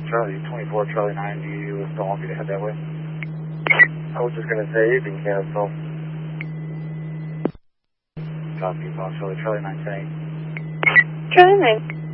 Charlie 24, Charlie 9, do you still want me to head that way? I was just going to say you can cancel. Copy, Charlie 9, 10. Charlie 9.